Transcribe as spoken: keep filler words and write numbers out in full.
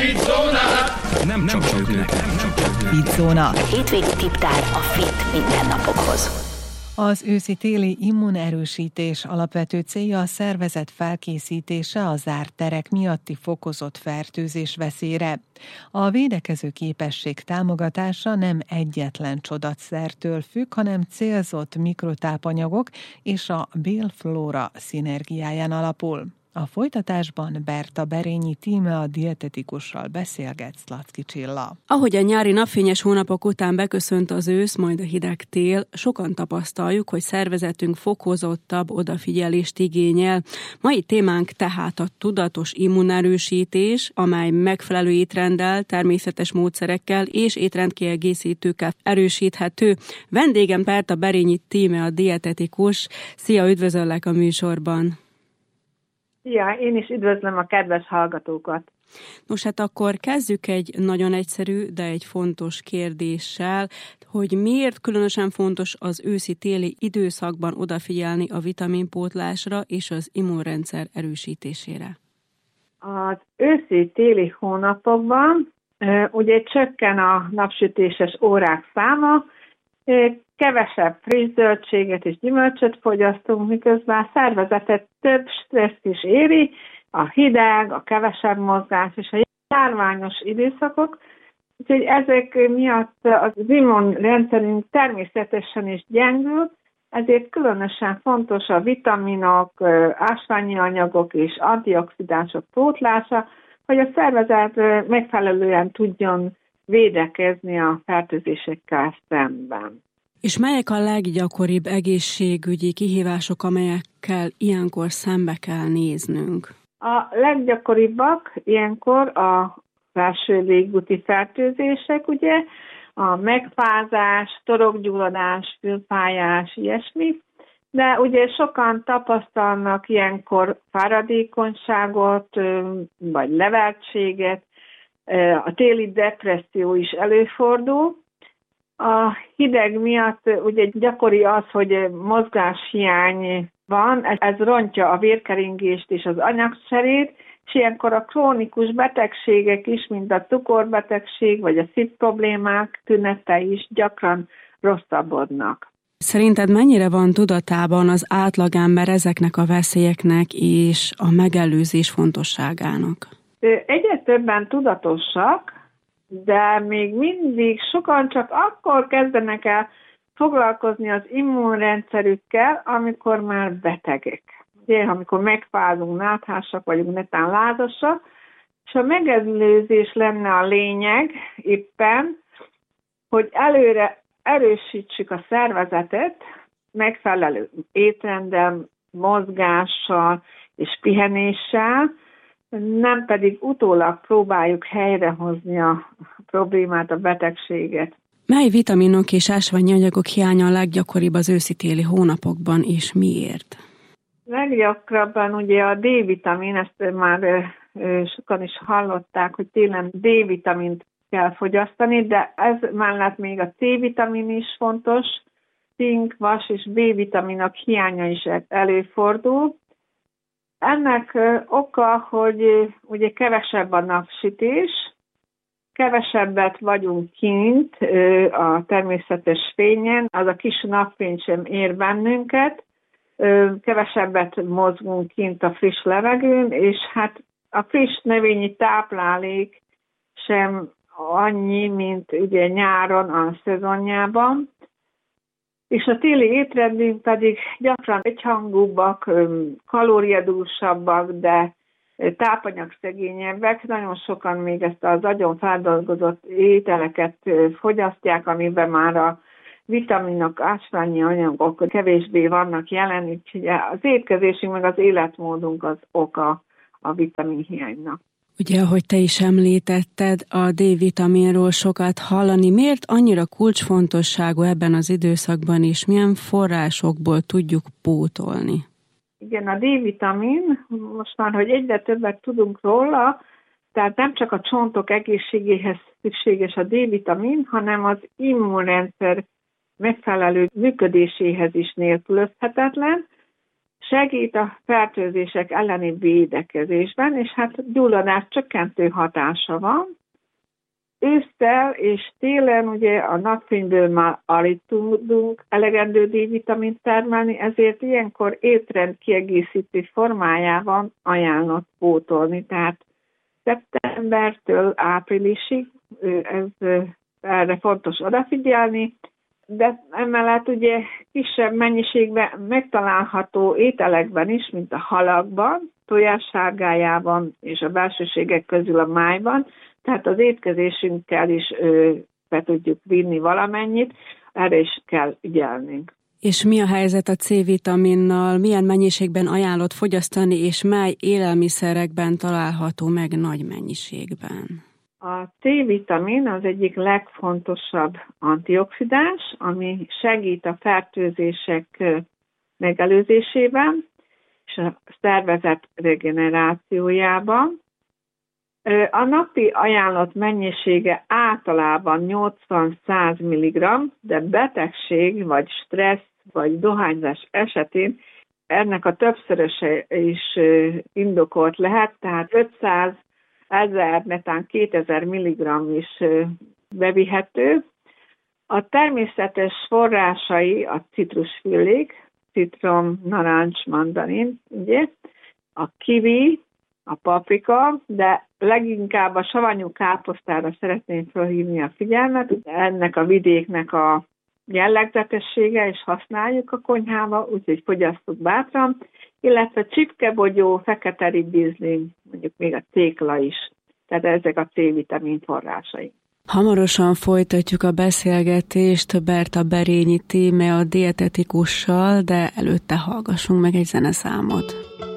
Nem, nem csak őknek. Fitzóna. Hétvégi tiptár a fit mindennapokhoz. Az őszi-téli immunerősítés alapvető célja a szervezet felkészítése a zárt terek miatti fokozott fertőzés veszélyre. A védekező képesség támogatása nem egyetlen csodatszertől függ, hanem célzott mikrotápanyagok és a bélflóra szinergiáján alapul. A folytatásban Berta Berényi tíme a dietetikussal beszélget Szlacki Csilla. Ahogy a nyári napfényes hónapok után beköszönt az ősz, majd a hideg tél, sokan tapasztaljuk, hogy szervezetünk fokozottabb odafigyelést igényel. Mai témánk tehát a tudatos immunerősítés, amely megfelelő étrenddel, természetes módszerekkel és étrendkiegészítőkkel erősíthető. Vendégem Berta Berényi tíme a dietetikus. Szia, üdvözöllek a műsorban! Ja, én is üdvözlöm a kedves hallgatókat. Nos, hát akkor kezdjük egy nagyon egyszerű, de egy fontos kérdéssel, hogy miért különösen fontos az őszi-téli időszakban odafigyelni a vitaminpótlásra és az immunrendszer erősítésére. Az őszi-téli hónapokban ugye csökken a napsütéses órák száma, kevesebb friss zöldséget és gyümölcsöt fogyasztunk, miközben a szervezetet több stressz is éri, a hideg, a kevesebb mozgás és a járványos időszakok, úgyhogy ezek miatt az immunrendszerünk természetesen is gyengül, ezért különösen fontos a vitaminok, ásványi anyagok és antioxidánsok pótlása, hogy a szervezet megfelelően tudjon védekezni a fertőzésekkel szemben. És melyek a leggyakoribb egészségügyi kihívások, amelyekkel ilyenkor szembe kell néznünk? A leggyakoribbak ilyenkor a felső légúti fertőzések, ugye, a megfázás, torokgyulladás, fülfájás, ilyesmi, de ugye sokan tapasztalnak ilyenkor fáradékonyságot, vagy leveltséget, a téli depresszió is előfordul. A hideg miatt ugye gyakori az, hogy mozgáshiány van, ez rontja a vérkeringést és az anyagcserét, és ilyenkor a krónikus betegségek is, mint a cukorbetegség vagy a szívproblémák tünetei is gyakran rosszabbodnak. Szerinted mennyire van tudatában az átlagember ezeknek a veszélyeknek és a megelőzés fontosságának? Egyre többen tudatosak, de még mindig sokan csak akkor kezdenek el foglalkozni az immunrendszerükkel, amikor már betegek. Ugye, amikor megfázunk, náthásak vagyunk, netán lázasak, és a megelőzés lenne a lényeg éppen, hogy előre erősítsük a szervezetet megfelelő étrenddel, mozgással és pihenéssel, nem pedig utólag próbáljuk helyrehozni a problémát, a betegséget. Mely vitaminok és ásványi anyagok hiánya a leggyakoribb az őszi-téli hónapokban, és miért? Leggyakrabban ugye a D-vitamin, ezt már sokan is hallották, hogy télen D-vitamint kell fogyasztani, de ez mellett még a C-vitamin is fontos, cink, vas és B-vitaminok hiánya is előfordul. Ennek oka, hogy ugye kevesebb a napsütés, kevesebbet vagyunk kint a természetes fényen, az a kis napfény sem ér bennünket, kevesebbet mozgunk kint a friss levegőn, és hát a friss növényi táplálék sem annyi, mint ugye nyáron a szezonjában. És a téli étrendünk pedig gyakran egyhangúbbak, kalóriadúsabbak, de tápanyagszegényebbek. Nagyon sokan még ezt az agyon feldolgozott ételeket fogyasztják, amiben már a vitaminok, ásványi anyagok kevésbé vannak jelen, úgyhogy az étkezésünk meg az életmódunk az oka a vitaminhiánynak. Ugye, ahogy te is említetted, a D-vitaminról sokat hallani. Miért annyira kulcsfontosságú ebben az időszakban, és milyen forrásokból tudjuk pótolni? Igen, a D-vitamin, most már, hogy egyre többet tudunk róla, tehát nem csak a csontok egészségéhez szükséges a D-vitamin, hanem az immunrendszer megfelelő működéséhez is nélkülözhetetlen, segít a fertőzések elleni védekezésben, és hát gyulladás csökkentő hatása van. Ősszel és télen ugye a napfényből már alig tudunk elegendő D-vitamint termelni, ezért ilyenkor étrend kiegészítő formájában ajánlott pótolni. Tehát szeptembertől áprilisig ez, erre fontos odafigyelni, de emellett ugye kisebb mennyiségben megtalálható ételekben is, mint a halakban, tojássárgájában és a belsőségek közül a májban, tehát az étkezésünkkel is ö, be tudjuk vinni valamennyit, erre is kell ügyelnünk. És mi a helyzet a C-vitaminnal? Milyen mennyiségben ajánlott fogyasztani, és mely élelmiszerekben található meg nagy mennyiségben? A C-vitamin az egyik legfontosabb antioxidáns, ami segít a fertőzések megelőzésében és a szervezet regenerációjában. A napi ajánlott mennyisége általában nyolcvan-száz milligramm, de betegség, vagy stressz, vagy dohányzás esetén ennek a többszöröse is indokolt lehet, tehát ötszáz, ezer, netán kétezer milligramm is bevihető. A természetes forrásai a citrusfillék, citrom, narancs, mandarin, ugye, a kiwi, a paprika, de leginkább a savanyú káposztára szeretném felhívni a figyelmet. Ennek a vidéknek a jellegzetessége, és használjuk a konyhába, úgyhogy fogyasszuk bátran, illetve csipkebogyó, fekete ribizling, mondjuk még a cékla is. Tehát ezek a C-vitamin forrásai. Hamarosan folytatjuk a beszélgetést Berta Berényi Tímea dietetikussal, de előtte hallgassunk meg egy zeneszámot.